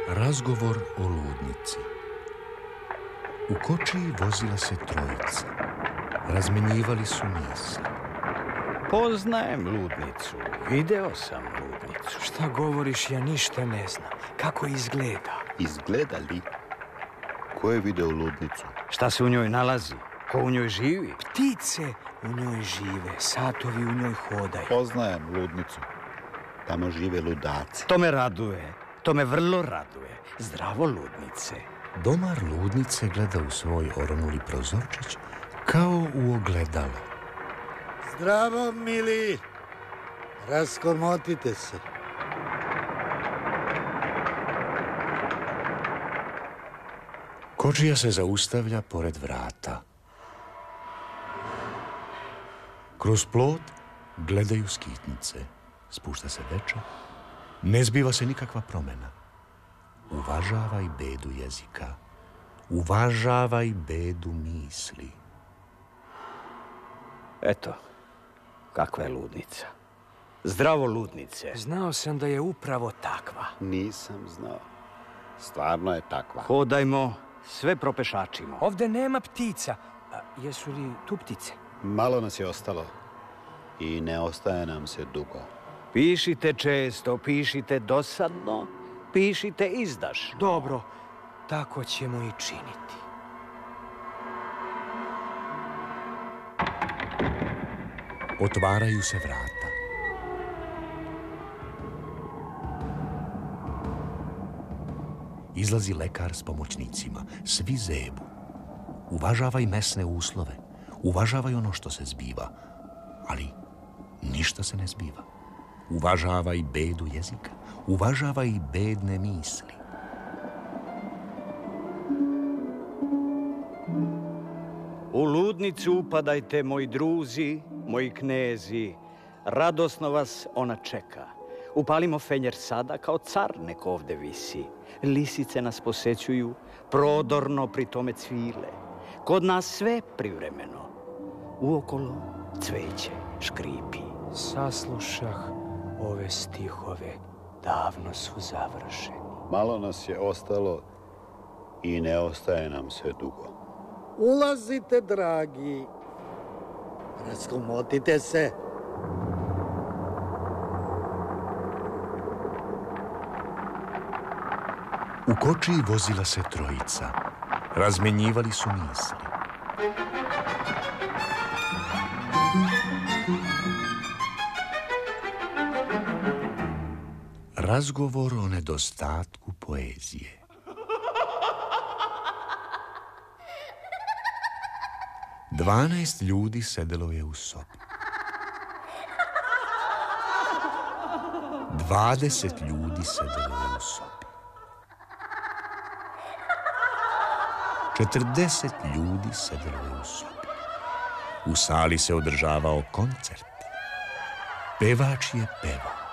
Razgovor o ludnici. U kočiji vozila se trojica. Razmenjivali su misli. Poznajem ludnicu. Video sam ludnicu. Šta govoriš, ja ništa ne znam. Kako izgleda? Izgleda li? Ko je video ludnicu? Šta se u njoj nalazi? Ko u njoj živi? Ptice u njoj žive, satovi u njoj hodaju. Poznajem ludnicu. Tamo žive ludaci. To me raduje. To me vrlo raduje. Zdravo, ludnice. Domar ludnice gleda u svoj oronuli prozorčić kao u ogledalo. Zdravo, mili. Raskomotite se. Kočija se zaustavlja pored vrata. Kroz plot gledaju skitnice. Spušta se večer. Ne zbiva se nikakva promjena. Uvažavaj bedu jezika. Uvažavaj bedu misli. Eto, kakva je ludnica. Zdravo, ludnice. Znao sam da je upravo takva. Nisam znao. Stvarno je takva. Hodajmo, sve propešačimo. Ovde nema ptica. Jesu li tu ptice? Malo nas je ostalo. I ne ostaje nam se dugo. Pišite često, pišite dosadno, pišite izdašno. Dobro, tako ćemo i činiti. Otvaraju se vrata. Izlazi lekar s pomoćnicima. Svi zebu. Uvažavaj mesne uslove. Uvažavaj ono što se zbiva. Ali ništa se ne zbiva. Uvažavaj bedu jezika. Uvažavaj bedne misli. U ludnicu upadajte, moji druzi, moji knezi. Radosno vas ona čeka. Upalimo fenjer sada, kao car neko ovde visi. Lisice nas posećuju, prodorno pri tome cvile. Kod nas sve privremeno. Uokolo cveće škripi. Saslušah ove stihove, davno su završeni. Malo nas je ostalo i ne ostaje nam se dugo. Ulazite, dragi. Raskomotite se. U kočiji vozila se trojica. Razmenjivali su misli. Razgovor o nedostatku poezije. 12 ljudi sedelo je u sobi. 20 ljudi sedelo je u sobi. 40 ljudi sedelo je u sobi. U sali se održavao koncert. Pevač je pevao.